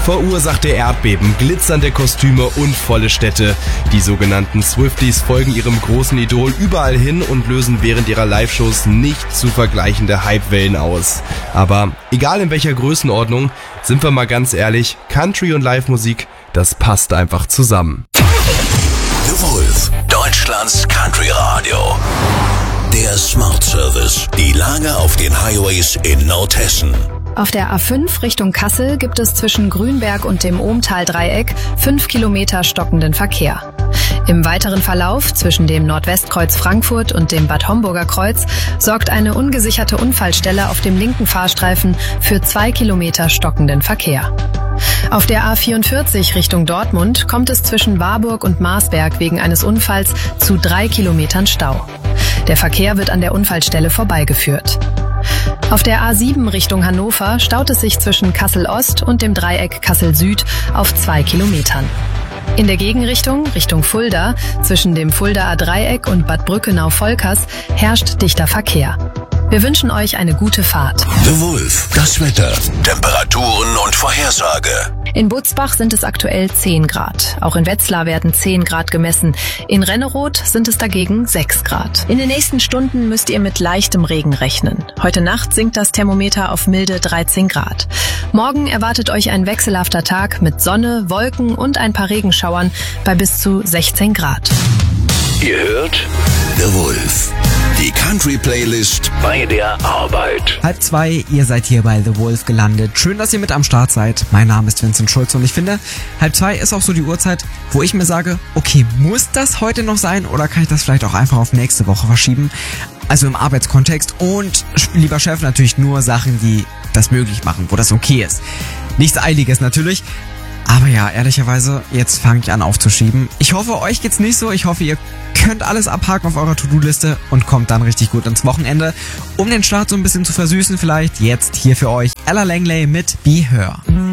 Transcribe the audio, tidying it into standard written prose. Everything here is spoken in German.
Verursachte Erdbeben, glitzernde Kostüme und volle Städte. Die sogenannten Swifties folgen ihrem großen Idol überall hin und lösen während ihrer Live-Shows nicht zu vergleichende Hypewellen aus. Aber egal in welcher Größenordnung, sind wir mal ganz ehrlich, Country und Live-Musik, das passt einfach zusammen. The Wolf, Deutschlands Country Radio. Der Smart Service. Die Lage auf den Highways in Nordhessen. Auf der A5 Richtung Kassel gibt es zwischen Grünberg und dem Ohmtal-Dreieck 5 Kilometer stockenden Verkehr. Im weiteren Verlauf zwischen dem Nordwestkreuz Frankfurt und dem Bad Homburger Kreuz sorgt eine ungesicherte Unfallstelle auf dem linken Fahrstreifen für 2 Kilometer stockenden Verkehr. Auf der A44 Richtung Dortmund kommt es zwischen Warburg und Marsberg wegen eines Unfalls zu 3 Kilometern Stau. Der Verkehr wird an der Unfallstelle vorbeigeführt. Auf der A7 Richtung Hannover staut es sich zwischen Kassel-Ost und dem Dreieck Kassel-Süd auf 2 Kilometern. In der Gegenrichtung, Richtung Fulda, zwischen dem Fuldaer Dreieck und Bad Brückenau-Volkers, herrscht dichter Verkehr. Wir wünschen euch eine gute Fahrt. The Wolf, das Wetter, Temperaturen und Vorhersage. In Butzbach sind es aktuell 10 Grad. Auch in Wetzlar werden 10 Grad gemessen. In Renneroth sind es dagegen 6 Grad. In den nächsten Stunden müsst ihr mit leichtem Regen rechnen. Heute Nacht sinkt das Thermometer auf milde 13 Grad. Morgen erwartet euch ein wechselhafter Tag mit Sonne, Wolken und ein paar Regenschauern bei bis zu 16 Grad. Ihr hört The Wolf, die Country-Playlist bei der Arbeit. 1:30, ihr seid hier bei The Wolf gelandet. Schön, dass ihr mit am Start seid. Mein Name ist Vincent Schulz und ich finde, 1:30 ist auch so die Uhrzeit, wo ich mir sage, okay, muss das heute noch sein oder kann ich das vielleicht auch einfach auf nächste Woche verschieben? Also im Arbeitskontext und, lieber Chef, natürlich nur Sachen, die das möglich machen, wo das okay ist. Nichts Eiliges natürlich. Aber ja, ehrlicherweise, jetzt fange ich an aufzuschieben. Ich hoffe, euch geht's nicht so. Ich hoffe, ihr könnt alles abhaken auf eurer To-Do-Liste und kommt dann richtig gut ins Wochenende. Um den Start so ein bisschen zu versüßen vielleicht, jetzt hier für euch Ella Langley mit Be Her.